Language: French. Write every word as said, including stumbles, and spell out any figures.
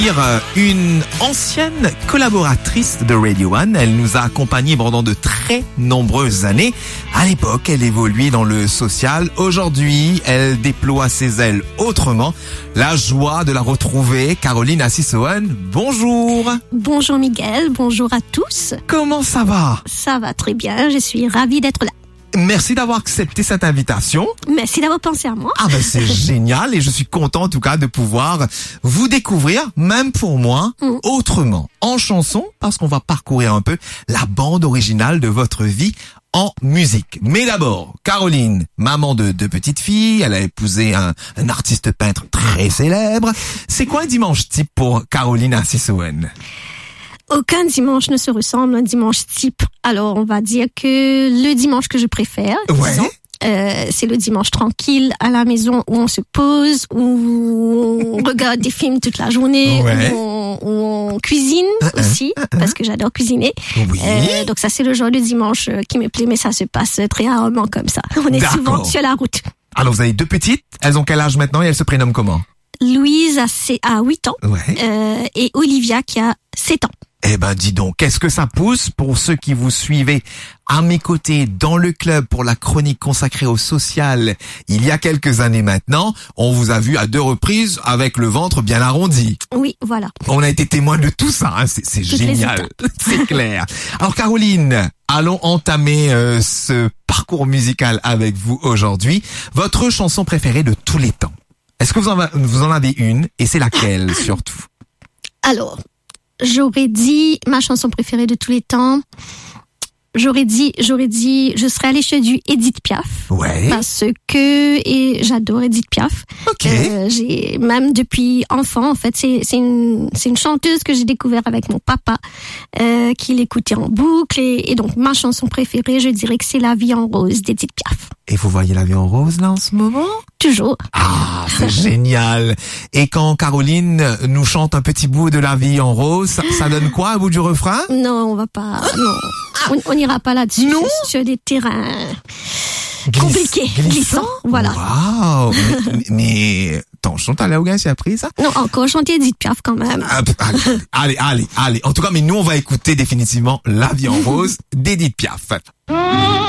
Une ancienne collaboratrice de Radio One, elle nous a accompagnés pendant de très nombreuses années. À l'époque, elle évoluait dans le social. Aujourd'hui, elle déploie ses ailes autrement. La joie de la retrouver, Caroline Assis-Owen. Bonjour. Bonjour Miguel, bonjour à tous. Comment ça va? Ça va très bien, je suis ravie d'être là. Merci d'avoir accepté cette invitation. Merci d'avoir pensé à moi. Ah ben c'est génial et je suis content en tout cas de pouvoir vous découvrir, même pour moi, mmh. autrement, en chanson, parce qu'on va parcourir un peu la bande originale de votre vie en musique. Mais d'abord, Caroline, maman de deux petites filles, elle a épousé un, un artiste peintre très célèbre. C'est quoi un dimanche type pour Caroline Assis-Owen? Aucun dimanche ne se ressemble à un dimanche type. Alors, on va dire que le dimanche que je préfère, ouais. disons, euh, c'est le dimanche tranquille à la maison où on se pose, où on regarde des films toute la journée, ouais. où, on, où on cuisine uh-huh. aussi, uh-huh. parce que j'adore cuisiner. Oui. Euh, donc ça, c'est le genre de dimanche qui me plaît, mais ça se passe très rarement comme ça. On est D'accord. souvent sur la route. Alors, vous avez deux petites. Elles ont quel âge maintenant et elles se prénomment comment? Louise a, a huit ans ouais. euh, et Olivia qui a sept ans. Eh ben, dis donc, qu'est-ce que ça pousse pour ceux qui vous suivez à mes côtés dans le club pour la chronique consacrée au social il y a quelques années maintenant. On vous a vu à deux reprises avec le ventre bien arrondi. Oui, voilà. On a été témoins de tout ça, hein. c'est, c'est génial, c'est clair. Alors Caroline, allons entamer euh, ce parcours musical avec vous aujourd'hui. Votre chanson préférée de tous les temps. Est-ce que vous en, vous en avez une et c'est laquelle surtout? Alors, j'aurais dit ma chanson préférée de tous les temps. J'aurais dit, j'aurais dit, je serais allée chez du Edith Piaf. Ouais. Parce que, et j'adore Edith Piaf. Ok. Euh, j'ai, même depuis enfant, en fait, c'est, c'est une, c'est une chanteuse que j'ai découvert avec mon papa, euh, qui l'écoutait en boucle. Et, et donc, ma chanson préférée, je dirais que c'est La vie en rose d'Edith Piaf. Et vous voyez La vie en rose là en ce moment? Toujours. Ah, c'est génial. Et quand Caroline nous chante un petit bout de La vie en rose, ça, ça donne quoi au bout du refrain? Non, on va pas, non. On, on ira pas là-dessus. Non. Sur des terrains Glisse, compliqués, glissants. glissants, voilà. Waouh. mais, mais ton chanteur là où j'ai appris ça? Non, encore chanter Edith Piaf quand même. Ah, allez, allez, allez. En tout cas, mais nous on va écouter définitivement La vie en rose d'Edith Piaf.